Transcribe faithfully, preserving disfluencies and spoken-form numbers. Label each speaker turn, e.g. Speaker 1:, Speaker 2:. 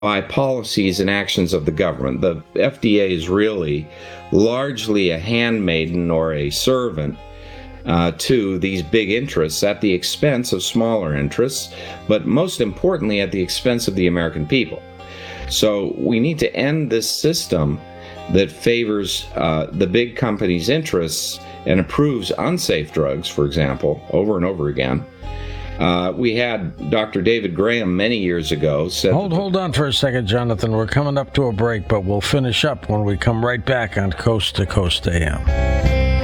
Speaker 1: by policies and actions of the government. The F D A is really largely a handmaiden or a servant uh, to these big interests at the expense of smaller interests, but most importantly at the expense of the American people. So we need to end this system that favors uh, the big companies' interests and approves unsafe drugs, for example, over and over again. Uh, we had Doctor David Graham many years ago said...
Speaker 2: Hold, hold on for a second, Jonathan. We're coming up to a break, but we'll finish up when we come right back on Coast to Coast A M.